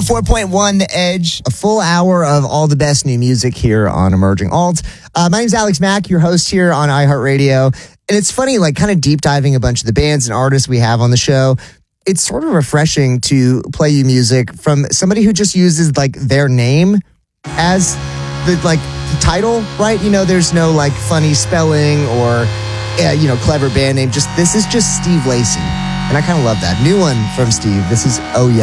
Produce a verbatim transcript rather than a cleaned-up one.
four point one The Edge, a full hour of all the best new music here on Emerging Alt. Uh, my name's Alex Mack, your host here on iHeartRadio. And it's funny, like kind of deep diving a bunch of the bands and artists we have on the show. It's sort of refreshing to play you music from somebody who just uses like their name as the like the title, right? You know, there's no like funny spelling or, uh, you know, clever band name. Just this is just Steve Lacy. And I kind of love that. New one from Steve. This is Oh Yeah.